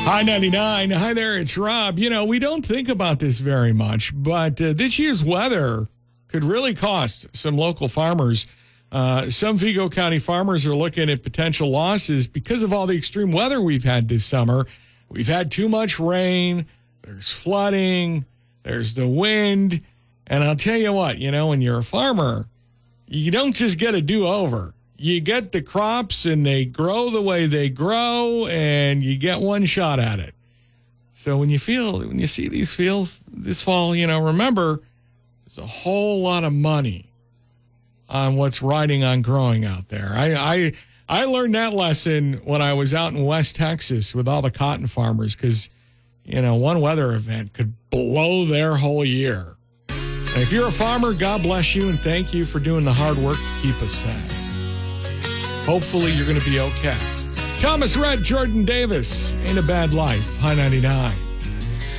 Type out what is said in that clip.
Hi, 99. Hi there, it's Rob. You know, we don't think about this very much, but this year's weather could really cost some local farmers. Some Vigo County farmers are looking at potential losses because of all the extreme weather we've had this summer. We've had too much rain, there's flooding, there's the wind, and I'll tell you what, you know, when you're a farmer, you don't just get a do-over. You get the crops and they grow the way they grow and you get one shot at it. So when you see these fields this fall, you know, remember there's a whole lot of money on what's riding on growing out there. I learned that lesson when I was out in West Texas with all the cotton farmers because, you know, one weather event could blow their whole year. And if you're a farmer, God bless you and thank you for doing the hard work to keep us fed. Hopefully you're going to be okay. Thomas Rhett, Jordan Davis, Ain't a Bad Life, High 99.